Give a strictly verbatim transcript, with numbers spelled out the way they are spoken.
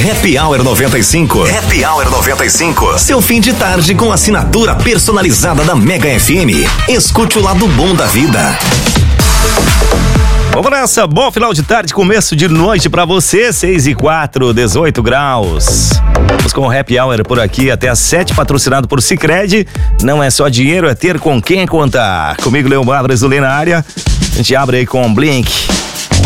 Happy Hour noventa e cinco. Happy Hour noventa e cinco. Seu fim de tarde com assinatura personalizada da Mega F M. Escute o lado bom da vida. Vamos nessa, bom final de tarde, começo de noite pra você, seis e quatro, dezoito graus. Vamos com o Happy Hour por aqui até às sete, patrocinado por Sicredi. Não é só dinheiro, é ter com quem contar. Comigo, Leomar Brasil na área. A gente abre aí com Blink.